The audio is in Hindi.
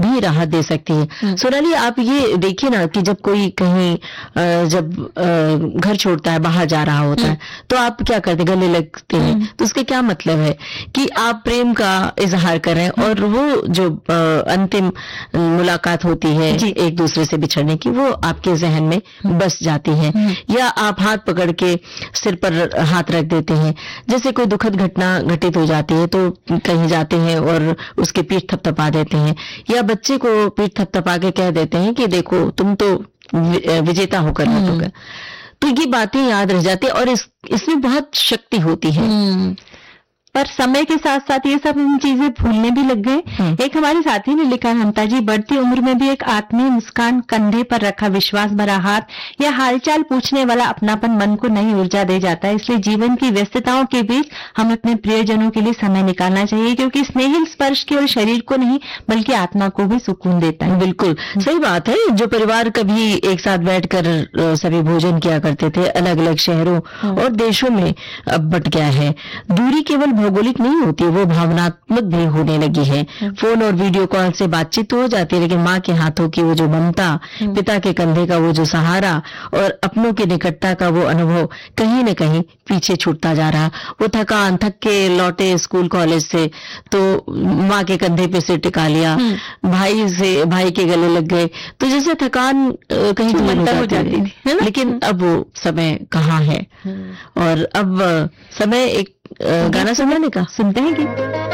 भी राहत दे सकती है। सोनाली, आप ये देखिए ना कि जब कोई कहीं जब घर छोड़ता है, बाहर जा रहा होता है, तो आप क्या करते, गले लगते हैं, तो उसका क्या मतलब है कि आप प्रेम का इजहार कर रहे हैं, और वो जो अंतिम मुलाकात होती है एक दूसरे से बिछड़ने की, वो आपके जहन में बस जाती है। या आप हाथ पकड़ के सिर पर हाथ रख देते हैं, जैसे कोई दुखद घटना घटित हो जाती है तो कहीं जाते हैं और उसके पीठ थपथपा देते हैं, या बच्चे को पीठ थपथपा के कह देते हैं कि देखो तुम तो विजेता होकर लौटोगे। तो ये बातें याद रह जाती है और इसमें बहुत शक्ति होती है। पर समय के साथ साथ ये सब चीजें भूलने भी लग गए। एक हमारे साथी ने लिखा, ममता जी, बढ़ती उम्र में भी एक आत्मीय मुस्कान, कंधे पर रखा विश्वास भरा हाथ या हालचाल पूछने वाला अपनापन मन को नई ऊर्जा दे जाता है। इसलिए जीवन की व्यस्तताओं के बीच हम अपने प्रियजनों के लिए समय निकालना चाहिए, क्योंकि स्नेही स्पर्श केवल शरीर को नहीं बल्कि आत्मा को भी सुकून देता है। बिल्कुल सही बात है। जो परिवार कभी एक साथ बैठकर सभी भोजन किया करते थे, अलग अलग शहरों और देशों में अब बट गया है। दूरी केवल भौगोलिक नहीं होती, वो भावनात्मक भी होने लगी है। फोन और वीडियो कॉल से बातचीत तो हो जाती है, लेकिन माँ के हाथों की वो जो ममता, पिता के कंधे का वो जो सहारा और अपनों की निकटता का वो अनुभव कहीं न कहीं पीछे छूटता जा रहा। वो थक के लौटे स्कूल कॉलेज से तो माँ के कंधे पे सिर टिका लिया, भाई के गले लग गए, तो जैसे थकान कहीं दूर हो जाती थी, लेकिन अब वो समय कहाँ है। और अब समय एक गाना सुनने का, सुनते हैं कि